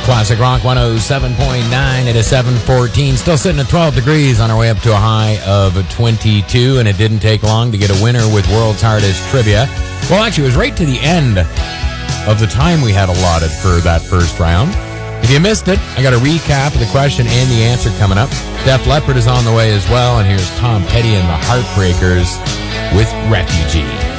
Classic Rock 107.9 at a 7:14. Still sitting at 12 degrees on our way up to a high of 22, and it didn't take long to get a winner with World's Hardest Trivia. Well, actually, it was right to the end of the time we had allotted for that first round. If you missed it, I got a recap of the question and the answer coming up. Def Leppard is on the way as well, and here's Tom Petty and the Heartbreakers with Refugee.